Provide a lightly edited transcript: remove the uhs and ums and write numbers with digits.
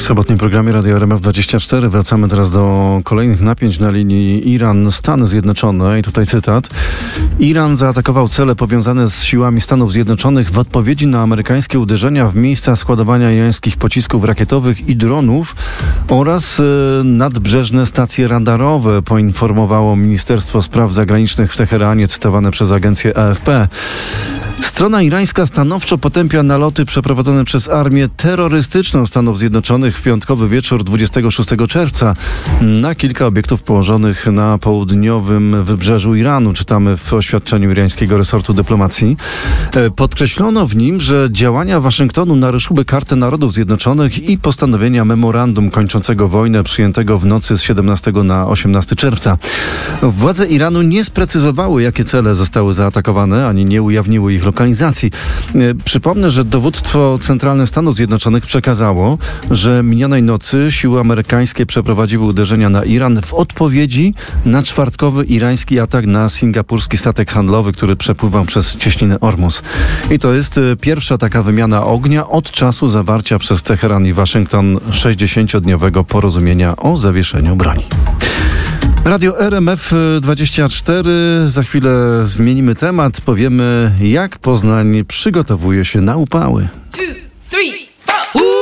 sobotnim programie Radio RMF24 wracamy teraz do kolejnych napięć na linii Iran-Stany Zjednoczone. I tutaj cytat. Iran zaatakował cele powiązane z siłami Stanów Zjednoczonych w odpowiedzi na amerykańskie uderzenia w miejsca składowania irańskich pocisków rakietowych i dronów oraz nadbrzeżne stacje radarowe, poinformowało Ministerstwo Spraw Zagranicznych w Teheranie, cytowane przez agencję AFP. Strona irańska stanowczo potępia naloty przeprowadzone przez armię terrorystyczną Stanów Zjednoczonych w piątkowy wieczór 26 czerwca na kilka obiektów położonych na południowym wybrzeżu Iranu, czytamy w oświadczeniu irańskiego resortu dyplomacji. Podkreślono w nim, że działania Waszyngtonu naruszyły Kartę Narodów Zjednoczonych i postanowienia memorandum kończącego wojnę przyjętego w nocy z 17 na 18 czerwca. Władze Iranu nie sprecyzowały, jakie cele zostały zaatakowane, ani nie ujawniły ich lokalizacji. Przypomnę, że dowództwo centralne Stanów Zjednoczonych przekazało, że minionej nocy siły amerykańskie przeprowadziły uderzenia na Iran w odpowiedzi na czwartkowy irański atak na singapurski statek handlowy, który przepływał przez cieśninę Ormus. I to jest pierwsza taka wymiana ognia od czasu zawarcia przez Teheran i Waszyngton 60-dniowego porozumienia o zawieszeniu broni. Radio RMF24. Za chwilę zmienimy temat. Powiemy, jak Poznań przygotowuje się na upały. 2, 3.